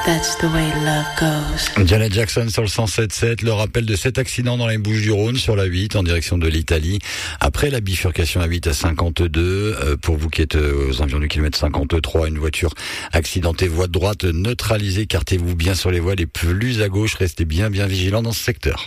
That's the way love goes. Janet Jackson sur le 107.7, le rappel de cet accident dans les Bouches-du-Rhône sur la 8 en direction de l'Italie. Après la bifurcation à 8 à 52, pour vous qui êtes aux environs du kilomètre 53, une voiture accidentée, voie de droite neutralisée, écartez-vous bien sur les voies les plus à gauche, restez bien vigilants dans ce secteur.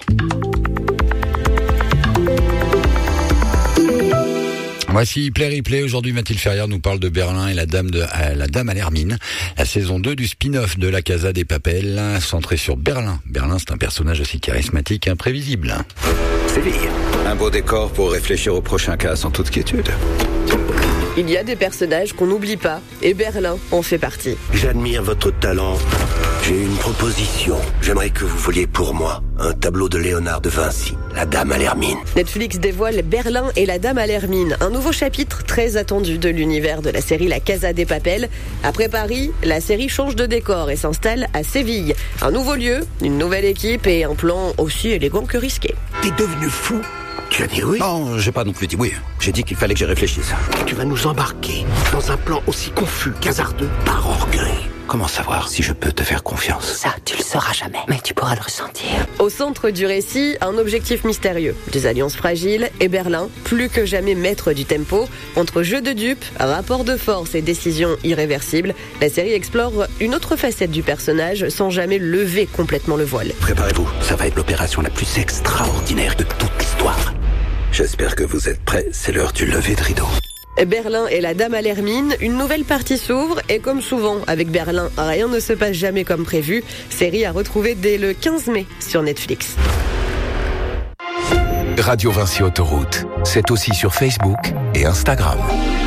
Voici Play Replay. Aujourd'hui, Mathilde Ferrière nous parle de Berlin et la dame à l'hermine. La saison 2 du spin-off de La Casa des Papel, centré sur Berlin. Berlin, c'est un personnage aussi charismatique et imprévisible. Séville, un beau décor pour réfléchir au prochain cas sans toute quiétude. Il y a des personnages qu'on n'oublie pas, et Berlin en fait partie. J'admire votre talent. J'ai une proposition. J'aimerais que vous voliez pour moi un tableau de Léonard de Vinci, La Dame à l'hermine. Netflix dévoile Berlin et la Dame à l'hermine, un nouveau chapitre très attendu de l'univers de la série La Casa des Papel. Après Paris, la série change de décor et s'installe à Séville. Un nouveau lieu, une nouvelle équipe et un plan aussi élégant que risqué. T'es devenu fou. Tu as dit oui? Non, j'ai pas non plus dit oui. J'ai dit qu'il fallait que j'y réfléchisse. Tu vas nous embarquer dans un plan aussi confus qu'hasardeux par orgueil. Comment savoir si je peux te faire confiance? Ça, tu le sauras jamais, mais tu pourras le ressentir. Au centre du récit, un objectif mystérieux, des alliances fragiles et Berlin, plus que jamais maître du tempo. Entre jeu de dupes, rapport de force et décisions irréversibles, la série explore une autre facette du personnage sans jamais lever complètement le voile. Préparez-vous, ça va être l'opération la plus extraordinaire de toute l'histoire. J'espère que vous êtes prêts, c'est l'heure du lever de rideau. Berlin et la Dame à l'hermine, une nouvelle partie s'ouvre et comme souvent avec Berlin, rien ne se passe jamais comme prévu. Série à retrouver dès le 15 mai sur Netflix. Radio Vinci Autoroute, c'est aussi sur Facebook et Instagram.